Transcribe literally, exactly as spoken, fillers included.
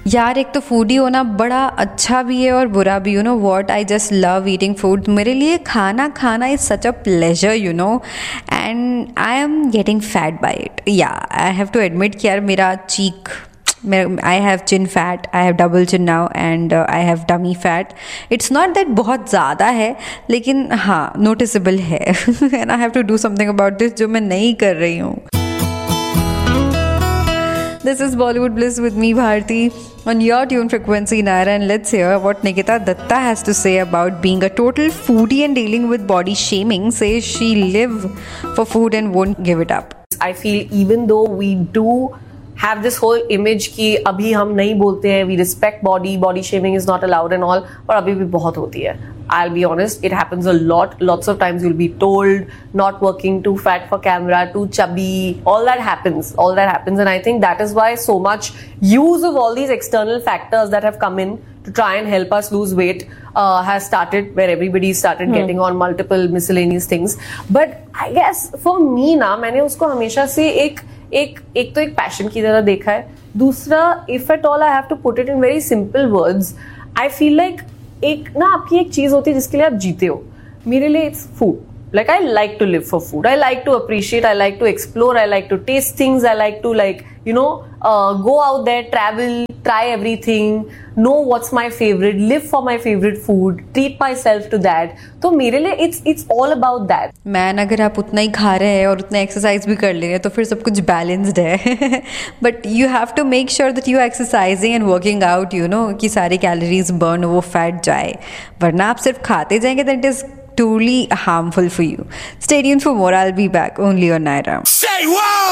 यार एक तो फूडी होना बड़ा अच्छा भी है और बुरा भी, you know what, I just love eating food. मेरे लिए खाना खाना is such a pleasure, you know, and I am getting fat bye it. या आई हैव टू एडमिट कि यार मेरा चीक, I have chin fat, I have double chin now and I have tummy fat. It's not that बहुत ज़्यादा है, लेकिन हाँ noticeable है. And I have to do something about this, जो मैं नहीं कर रही हूँ. This is Bollywood Bliss with me, Bharti, on your tune frequency, Naira, and let's hear what Nikita Datta has to say about being a total foodie and dealing with body shaming. Says she live for food and won't give it up. I feel even though we do have this whole image कि अभी हम नहीं बोलते हैं, we respect body, body shaming is not allowed and all, पर अभी भी बहुत होती है. I'll be honest, it happens a lot. Lots of times you'll be told not working, too fat for camera, too chubby. All that happens. All that happens, and I think that is why so much use of all these external factors that have come in to try and help us lose weight uh, has started, where everybody started hmm. getting on multiple miscellaneous things. But I guess for me ना, मैंने उसको हमेशा से एक एक एक तो एक पैशन की तरह देखा है. दूसरा, if at all I have to put it in very simple words, I feel like एक ना आपकी एक चीज होती है जिसके लिए आप जीते हो. मेरे लिए its food. Like I like to live for food. I like to appreciate. I like to explore. I like to taste things. I like to like you know uh, go out there, travel, try everything, know what's my favorite, live for my favorite food, treat myself to that. तो मेरे लिए it's it's all about that. Man अगर आप उतना ही खा रहे हैं और उतना एक्सरसाइज भी कर ले रहे हैं तो फिर सब कुछ बैलेंस्ड है. But you have to make sure that you exercising and working out, you know, कि सारी कैलोरीज बर्न हो, वो फैट जाए. वरना आप सिर्फ खाते जाएंगे that is truly harmful for you. Stay tuned for more. I'll be back only on Naira. Say what?